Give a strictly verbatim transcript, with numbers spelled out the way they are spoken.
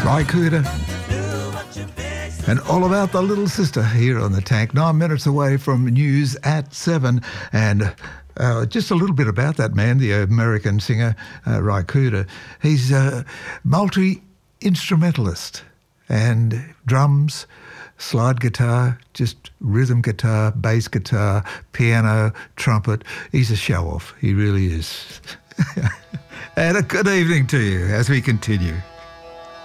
Ry Cooder. And all about the little sister here on the Tank. Nine minutes away from news at seven. And uh, just a little bit about that man, the American singer, uh, Ry Cooder. He's a multi-instrumentalist and drums, slide guitar, just rhythm guitar, bass guitar, piano, trumpet. He's a show-off. He really is. And a good evening to you as we continue.